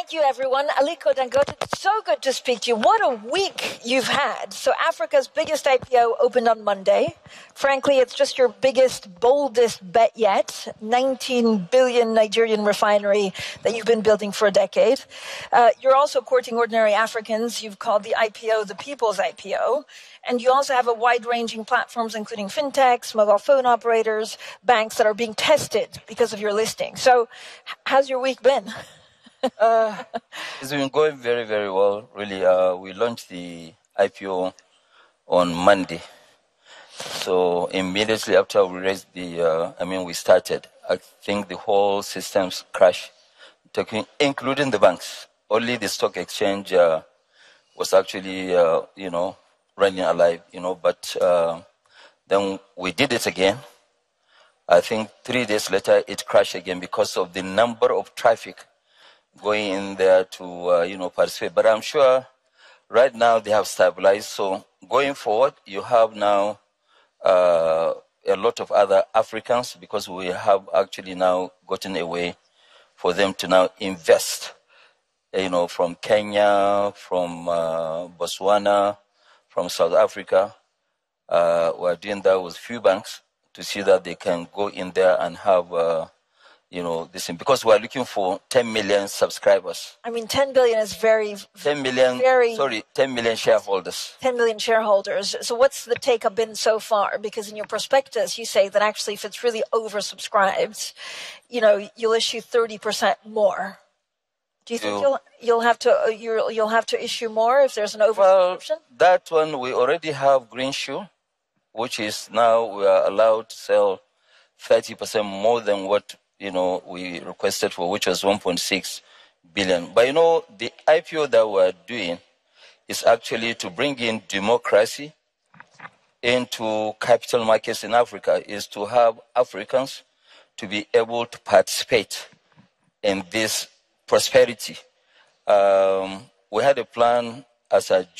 Thank you, everyone. Aliko Dangote, it's so good to speak to you. What a week you've had. So Africa's biggest IPO opened on Monday. Frankly, it's just your biggest, boldest bet yet. 19 billion Nigerian refinery that you've been building for a decade. You're also courting ordinary Africans. You've called the IPO the people's IPO. And you also have a wide-ranging platforms, including fintechs, mobile phone operators, banks that are being tested because of your listing. So how's your week been? It's been going very, very well, really. We launched the IPO on Monday. So immediately after we raised we started. I think the whole systems crashed, including the banks. Only the stock exchange was actually, running alive, but then we did it again. I think 3 days later, it crashed again because of the number of traffic going in there to, participate. But I'm sure right now they have stabilized. So going forward, you have now a lot of other Africans, because we have actually now gotten a way for them to now invest, from Kenya, from Botswana, from South Africa. We're doing that with few banks to see that they can go in there and have this thing, because we're looking for 10 million subscribers. I mean, 10 billion is 10 million shareholders. 10 million shareholders. So what's the take-up been so far? Because in your prospectus, you say that actually if it's really oversubscribed, you'll issue 30% more. Do you think you'll have to issue more if there's an oversubscription? Well, that one we already have Greenshoe, which is now we are allowed to sell 30% more than what we requested for, which was 1.6 billion. But the IPO that we're doing is actually to bring in democracy into capital markets in Africa, is to have Africans to be able to participate in this prosperity. We had a plan as a